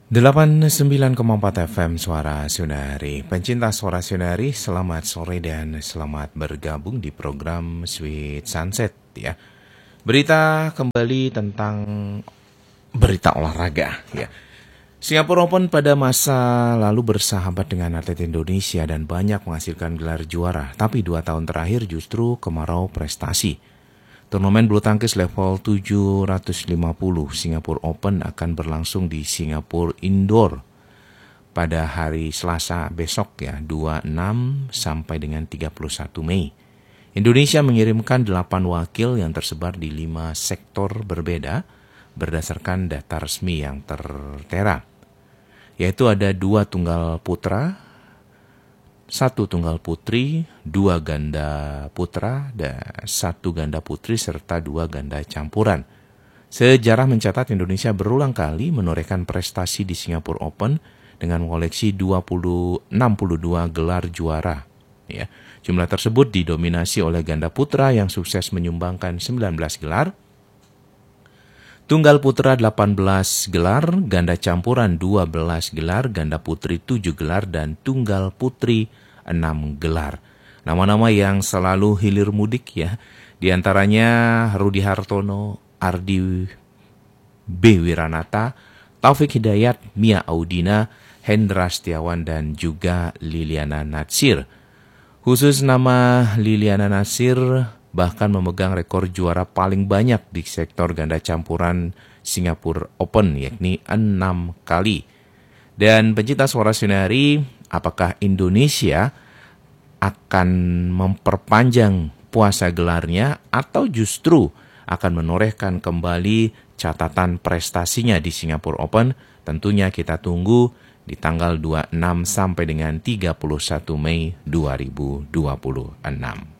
89,4 FM Suara Sunari. Pencinta Suara Sunari, selamat sore dan selamat bergabung di program Sweet Sunset ya. Berita kembali tentang berita olahraga ya. Singapore Open pada masa lalu bersahabat dengan atlet Indonesia dan banyak menghasilkan gelar juara. Tapi 2 tahun terakhir justru kemarau prestasi. Turnamen bulu tangkis level 750 Singapore Open akan berlangsung di Singapura Indoor pada hari Selasa besok ya, 26 sampai dengan 31 Mei. Indonesia mengirimkan 8 wakil yang tersebar di 5 sektor berbeda berdasarkan data resmi yang tertera. Yaitu ada 2 tunggal putra, 1 tunggal putri, 2 ganda putra, dan 1 ganda putri, serta 2 ganda campuran. Sejarah mencatat Indonesia berulang kali menorehkan prestasi di Singapore Open dengan mengoleksi 62 gelar juara. Ya. Jumlah tersebut didominasi oleh ganda putra yang sukses menyumbangkan 19 gelar, tunggal putra 18 gelar, ganda campuran 12 gelar, ganda putri 7 gelar, dan tunggal putri 6 gelar. Nama-nama yang selalu hilir mudik ya. Di antaranya Rudi Hartono, Ardi B. Wiranata, Taufik Hidayat, Mia Audina, Hendra Setiawan, dan juga Liliana Natsir. Khusus nama Liliana Natsir bahkan memegang rekor juara paling banyak di sektor ganda campuran Singapore Open, yakni 6 kali. Dan pencinta Suara Sunari, apakah Indonesia akan memperpanjang puasa gelarnya atau justru akan menorehkan kembali catatan prestasinya di Singapore Open? Tentunya kita tunggu di tanggal 26 sampai dengan 31 Mei 2026.